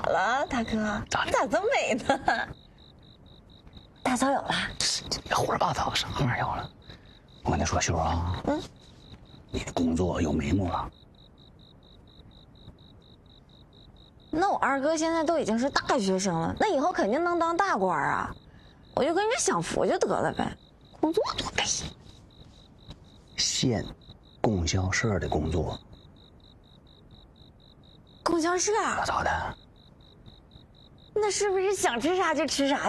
了，大哥？你咋这么美呢？大嫂有了？ 别胡说八道，什么玩意有了？我跟你说，秀啊，你的工作有眉目了。 那我二哥现在都已经是大学生了，那以后肯定能当大官啊！我就跟着享福就得了呗，工作多累。 县供销社的工作。 供销社？ 咋的？ 那是不是想吃啥就吃啥？